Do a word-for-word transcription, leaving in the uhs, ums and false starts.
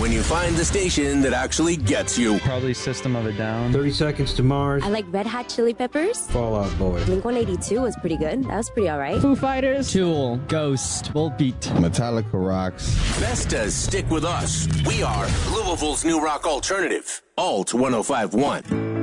when you find the station that actually gets you. Probably System of a Down. thirty Seconds to Mars. I like Red Hot Chili Peppers. Fall Out Boy. Blink one eighty-two was pretty good. That was pretty all right. Foo Fighters. Tool. Ghost. Volbeat. Metallica rocks. Vestas stick with us. We are Louisville's new rock alternative. Alt one oh five point one.